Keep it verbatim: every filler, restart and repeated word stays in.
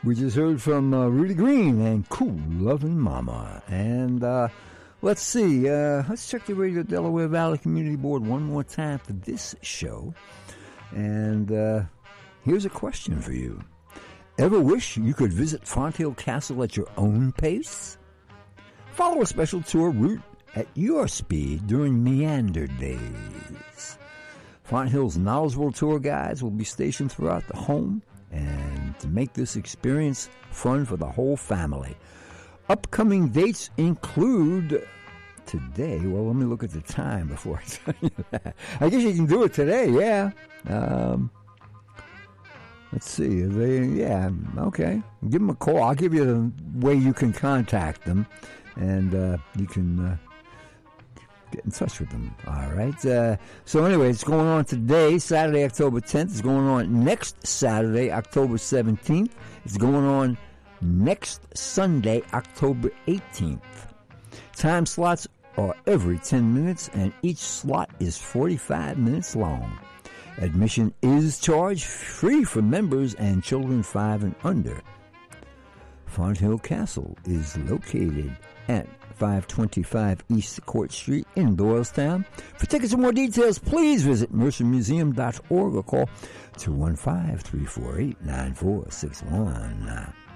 We just heard from uh, Rudy Green and Cool Lovin' Mama. And uh, let's see. Uh, let's check the Radio Delaware Valley Community Board one more time for this show. And uh, here's a question for you. Ever wish you could visit Fonthill Castle at your own pace? Follow a special tour route at your speed during Meander Days. Fonthill's knowledgeable tour guides will be stationed throughout the home and to make this experience fun for the whole family. Upcoming dates include today. Well, let me look at the time before I tell you that. I guess you can do it today, yeah. Um, let's see. They, yeah, okay. Give them a call. I'll give you the way you can contact them, and uh, you can uh, get in touch with them. All right. Uh, so anyway, it's going on today, Saturday, October tenth. It's going on next Saturday, October seventeenth. It's going on next Sunday, October eighteenth. Time slots are every ten minutes, and each slot is forty-five minutes long. Admission is charge free for members and children five and under. Fonthill Castle is located at five twenty-five East Court Street in Doylestown. For tickets and more details, please visit mercer museum dot org or call two one five, three four eight, nine four six one.